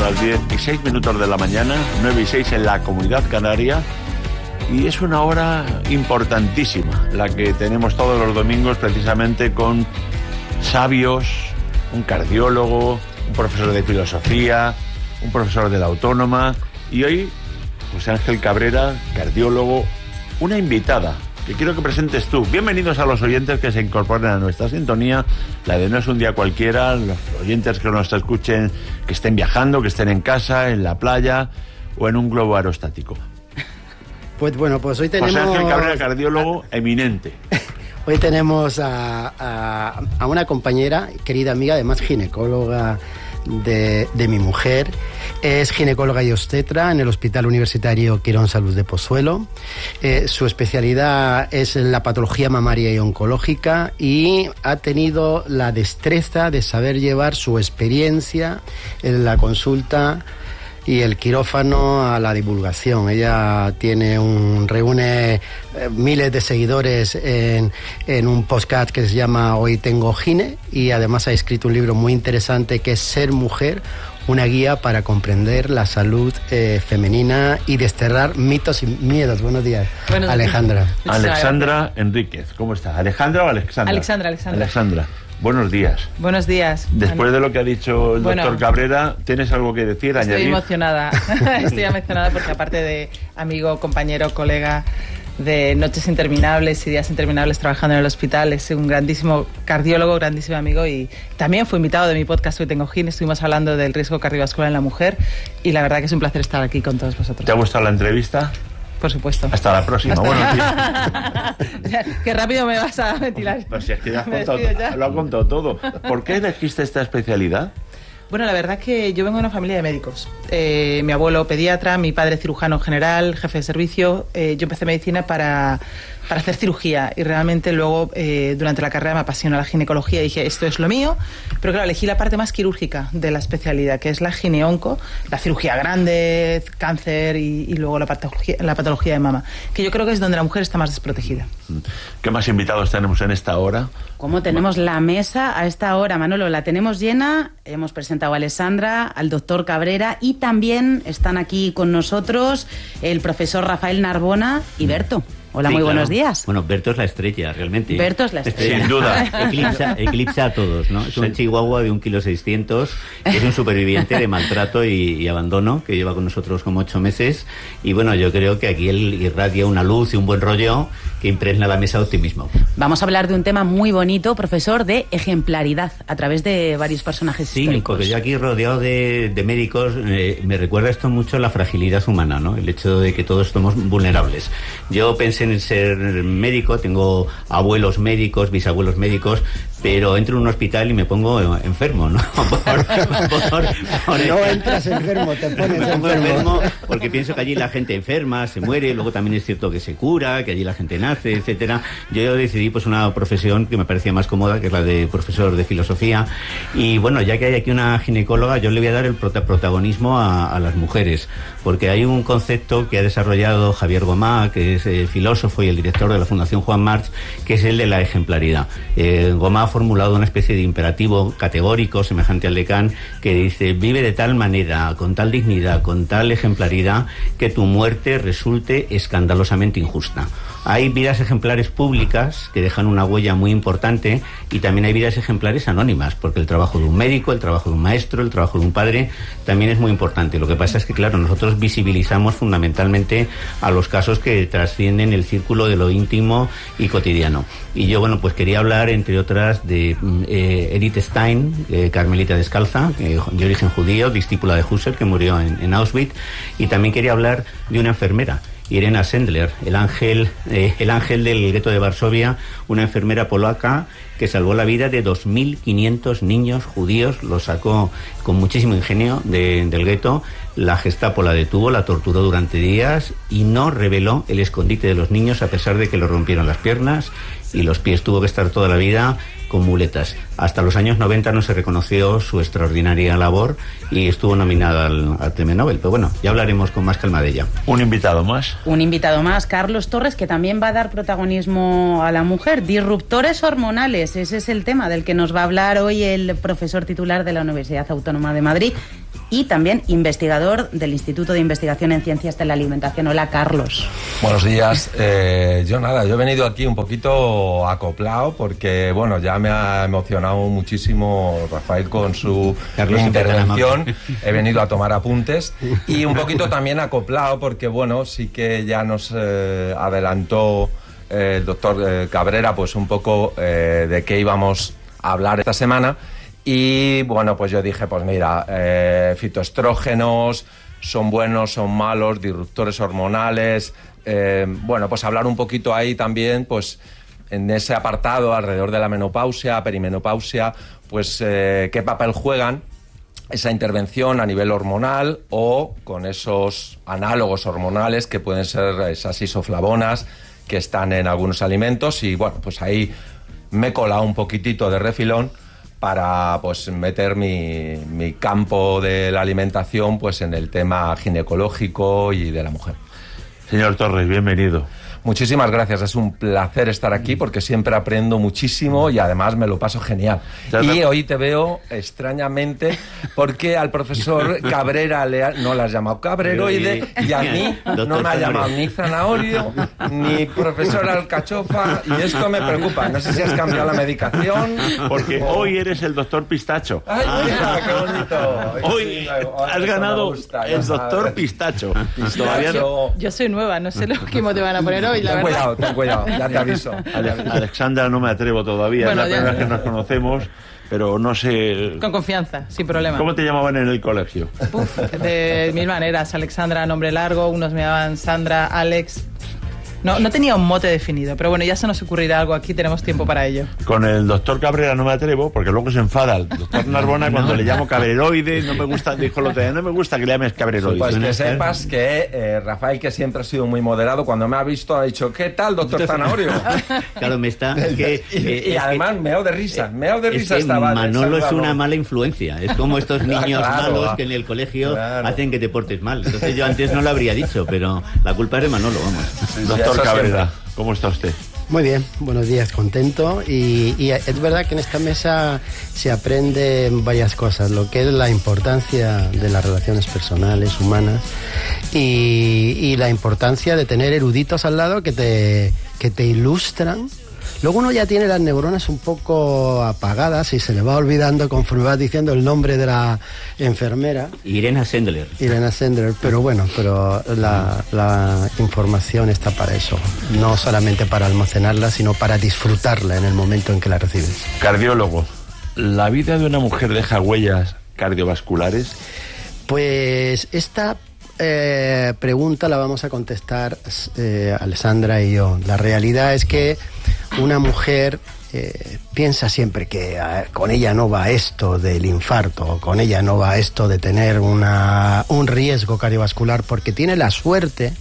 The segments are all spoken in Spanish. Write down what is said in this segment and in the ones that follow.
las 10:06 de la mañana, 9:06 en la Comunidad Canaria, y es una hora importantísima, la que tenemos todos los domingos precisamente con sabios, un cardiólogo, un profesor de filosofía, un profesor de la Autónoma, y hoy José Ángel Cabrera, cardiólogo, una invitada que quiero que presentes tú. Bienvenidos a los oyentes que se incorporen a nuestra sintonía, la de No es un día cualquiera, los oyentes que nos escuchen, que estén viajando, que estén en casa, en la playa o en un globo aerostático. Pues bueno, pues hoy tenemos... José Ángel Cabrera, cardiólogo eminente. Hoy tenemos a una compañera, querida amiga, además ginecóloga de mi mujer. Es ginecóloga y obstetra en el Hospital Universitario Quirón Salud de Pozuelo. Su especialidad es la patología mamaria y oncológica, y ha tenido la destreza de saber llevar su experiencia en la consulta y el quirófano a la divulgación. Ella reúne miles de seguidores en un podcast que se llama Hoy Tengo Gine, y además ha escrito un libro muy interesante que es Ser Mujer, una guía para comprender la salud femenina y desterrar mitos y miedos. Buenos días, Buenos Alejandra. días. Alexandra Enríquez, ¿cómo estás? ¿Alejandra o Alexandra? Alexandra. Alexandra, buenos días. Buenos días. Después de lo que ha dicho el doctor Cabrera, ¿tienes algo que decir, Estoy añadir? emocionada. Estoy emocionada porque, aparte de amigo, compañero, colega de noches interminables y días interminables trabajando en el hospital, es un grandísimo cardiólogo, grandísimo amigo, y también fue invitado de mi podcast Hoy Tengo Gine. Estuvimos hablando del riesgo cardiovascular en la mujer, y la verdad que es un placer estar aquí con todos vosotros. ¿Te ha gustado la entrevista? Por supuesto. Hasta la próxima. Buenos días. Qué rápido me vas a ventilar. Pues si es que ya lo has contado todo. ¿Por qué elegiste esta especialidad? Bueno, la verdad es que yo vengo de una familia de médicos. Mi abuelo pediatra, mi padre cirujano general, jefe de servicio. Yo empecé medicina para hacer cirugía, y realmente luego durante la carrera me apasiona la ginecología y dije, esto es lo mío. Pero claro, elegí la parte más quirúrgica de la especialidad, que es la gineonco, la cirugía grande, cáncer y luego la patología de mama, que yo creo que es donde la mujer está más desprotegida. ¿Qué más invitados tenemos en esta hora? ¿Cómo tenemos la mesa a esta hora, Manolo? La tenemos llena. Hemos presentado a Alessandra, al doctor Cabrera, y también están aquí con nosotros el profesor Rafael Narbona y Berto. Hola, sí, muy buenos días. Bueno, Berto es la estrella, realmente. Berto es la estrella. Sin duda. Eclipsa a todos, ¿no? Es un chihuahua de 1,6 kg, que es un superviviente de maltrato y abandono, que lleva con nosotros como 8 meses. Y bueno, yo creo que aquí él irradia una luz y un buen rollo que impregna la mesa de optimismo. Vamos a hablar de un tema muy bonito, profesor, de ejemplaridad, a través de varios personajes históricos. Sí, porque yo aquí rodeado de médicos, me recuerda esto mucho a la fragilidad humana, ¿no? El hecho de que todos somos vulnerables. Yo pensé en ser médico, tengo abuelos médicos, bisabuelos médicos, pero entro en un hospital y me pongo enfermo, ¿no? No entras enfermo, te pones enfermo. Porque pienso que allí la gente enferma, se muere, luego también es cierto que se cura, que allí la gente nace, etcétera. Yo decidí pues una profesión que me parecía más cómoda, que es la de profesor de filosofía. Y bueno, ya que hay aquí una ginecóloga, yo le voy a dar el protagonismo a las mujeres, porque hay un concepto que ha desarrollado Javier Gomá, que es filósofo y el director de la Fundación Juan March, que es el de la ejemplaridad. Gomá ha formulado una especie de imperativo categórico semejante al de Kant, que dice: vive de tal manera, con tal dignidad, con tal ejemplaridad, que tu muerte resulte escandalosamente injusta. Hay vidas ejemplares públicas que dejan una huella muy importante, y también hay vidas ejemplares anónimas, porque el trabajo de un médico, el trabajo de un maestro, el trabajo de un padre también es muy importante. Lo que pasa es que, claro, nosotros visibilizamos fundamentalmente a los casos que trascienden el círculo de lo íntimo y cotidiano. Y yo, bueno, pues quería hablar, entre otras, de Edith Stein, carmelita descalza, de origen judío, discípula de Husserl, que murió en Auschwitz, y también quería hablar de una enfermera, Irena Sendler, el ángel del gueto de Varsovia, una enfermera polaca que salvó la vida de 2.500 niños judíos, los sacó con muchísimo ingenio del gueto. La Gestapo la detuvo, la torturó durante días y no reveló el escondite de los niños, a pesar de que le rompieron las piernas y los pies. Tuvo que estar toda la vida con muletas. Hasta los años 90 no se reconoció su extraordinaria labor y estuvo nominada al Premio Nobel. Pero bueno, ya hablaremos con más calma de ella. Un invitado más, Carlos Torres, que también va a dar protagonismo a la mujer. Disruptores hormonales, ese es el tema del que nos va a hablar hoy el profesor titular de la Universidad Autónoma de Madrid. y también investigador del Instituto de Investigación en Ciencias de la Alimentación. Hola, Carlos. Buenos días. Yo he venido aquí un poquito acoplado porque, bueno, ya me ha emocionado muchísimo Rafael con su intervención. He venido a tomar apuntes y un poquito también acoplado porque, bueno, sí que ya nos adelantó el doctor Cabrera pues un poco de qué íbamos a hablar esta semana. Y bueno, pues yo dije, pues mira, fitoestrógenos, son buenos, son malos, disruptores hormonales, pues hablar un poquito ahí también, pues en ese apartado alrededor de la menopausia, perimenopausia, pues qué papel juegan esa intervención a nivel hormonal o con esos análogos hormonales que pueden ser esas isoflavonas que están en algunos alimentos. Y bueno, pues ahí me he colado un poquitito de refilón para pues meter mi campo de la alimentación pues en el tema ginecológico y de la mujer. Señor Torres, bienvenido. Muchísimas gracias, es un placer estar aquí porque siempre aprendo muchísimo y además me lo paso genial. Y hoy te veo extrañamente porque al profesor Cabrera no le has llamado cabreroide y a mí no me ha llamado ni zanahorio ni profesor alcachofa y esto me preocupa. No sé si has cambiado la medicación. Porque hoy eres el doctor Pistacho. ¡Ay, mira, qué bonito! Hoy has ganado el doctor Pistacho. Todavía no. Yo soy nueva, no sé lo que te van a poner hoy. Ten cuidado, ya te aviso. Alexandra, no me atrevo todavía, bueno, es la primera vez que nos conocemos, pero no sé... Con confianza, sin problema. ¿Cómo te llamaban en el colegio? De mil maneras. Alexandra, nombre largo, unos me llamaban Sandra, Alex... No tenía un mote definido, pero bueno, ya se nos ocurrirá algo aquí, tenemos tiempo para ello. Con el doctor Cabrera no me atrevo, porque luego se enfada el doctor Narbona cuando le llamo cabreroide, no me gusta, dijo lo no me gusta que le llames cabreroide. Pues que sepas que Rafael, que siempre ha sido muy moderado, cuando me ha visto ha dicho, ¿qué tal, doctor Zanahorio? Claro, me está... y además meao de risa, estaba... Manolo es una mala influencia, es como estos niños malos que en el colegio hacen que te portes mal. Entonces yo antes no lo habría dicho, pero la culpa es de Manolo, vamos. Doctor Cabrera, ¿cómo está usted? Muy bien, buenos días, contento. Y es verdad que en esta mesa se aprende varias cosas, lo que es la importancia de las relaciones personales, humanas, y la importancia de tener eruditos al lado que te ilustran. Luego uno ya tiene las neuronas un poco apagadas y se le va olvidando conforme vas diciendo el nombre de la enfermera. Irena Sendler, pero bueno, la información está para eso. No solamente para almacenarla, sino para disfrutarla en el momento en que la recibes. Cardiólogo, ¿la vida de una mujer deja huellas cardiovasculares? Pues esta pregunta la vamos a contestar Alessandra y yo. La realidad es que una mujer piensa siempre que con ella no va esto del infarto, con ella no va esto de tener un riesgo cardiovascular, porque tiene la suerte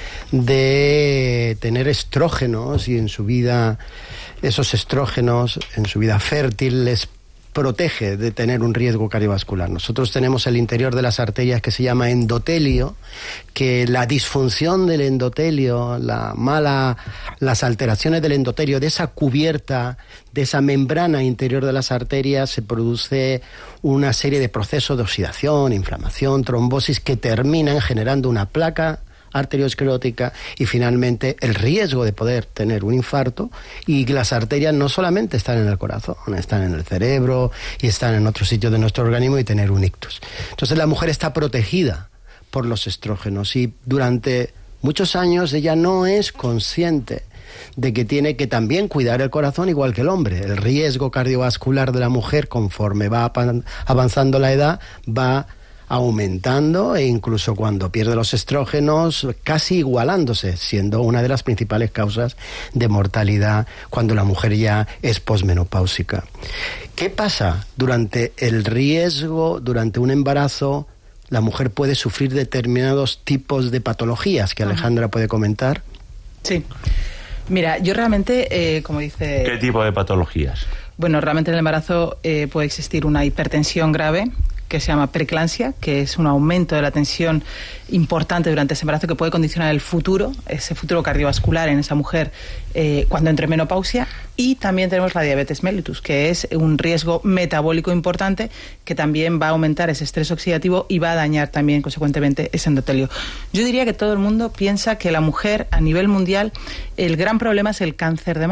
de tener estrógenos y en su vida, esos estrógenos en su vida fértil les protege de tener un riesgo cardiovascular. Nosotros tenemos el interior de las arterias que se llama endotelio, que la disfunción del endotelio, las alteraciones del endotelio, de esa cubierta, de esa membrana interior de las arterias, se produce una serie de procesos de oxidación, inflamación, trombosis, que terminan generando una placa arteriosclerótica y finalmente el riesgo de poder tener un infarto. Y las arterias no solamente están en el corazón, están en el cerebro y están en otros sitios de nuestro organismo, y tener un ictus. Entonces la mujer está protegida por los estrógenos y durante muchos años ella no es consciente de que tiene que también cuidar el corazón igual que el hombre. El riesgo cardiovascular de la mujer, conforme va avanzando la edad, va aumentando, e incluso cuando pierde los estrógenos casi igualándose, siendo una de las principales causas de mortalidad cuando la mujer ya es posmenopáusica. ¿Qué pasa? Durante el riesgo, durante un embarazo, la mujer puede sufrir determinados tipos de patologías que Alejandra puede comentar. Sí. Mira, yo realmente, como dice... ¿Qué tipo de patologías? Bueno, realmente en el embarazo puede existir una hipertensión grave, que se llama preeclampsia, que es un aumento de la tensión importante durante ese embarazo que puede condicionar el futuro, ese futuro cardiovascular en esa mujer cuando entre en menopausia. Y también tenemos la diabetes mellitus, que es un riesgo metabólico importante que también va a aumentar ese estrés oxidativo y va a dañar también, consecuentemente, ese endotelio. Yo diría que todo el mundo piensa que la mujer, a nivel mundial, el gran problema es el cáncer de mama.